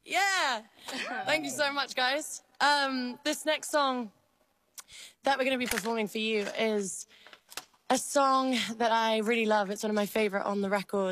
Yeah. Thank you so much, guys. This next song that we're going to be performing for you is a song that I really love. It's one of my favorite on the record.